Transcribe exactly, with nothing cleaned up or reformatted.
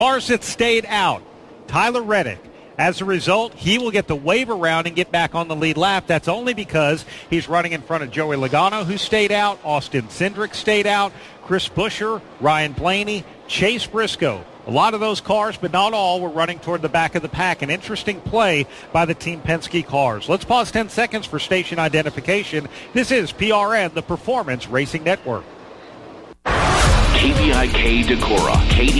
Cars that stayed out, Tyler Reddick. As a result, he will get the wave around and get back on the lead lap. That's only because he's running in front of Joey Logano, who stayed out. Austin Cindric stayed out. Chris Buescher, Ryan Blaney, Chase Briscoe. A lot of those cars, but not all, were running toward the back of the pack. An interesting play by the Team Penske cars. Let's pause ten seconds for station identification. This is P R N, the Performance Racing Network. K V I K Decorah, K D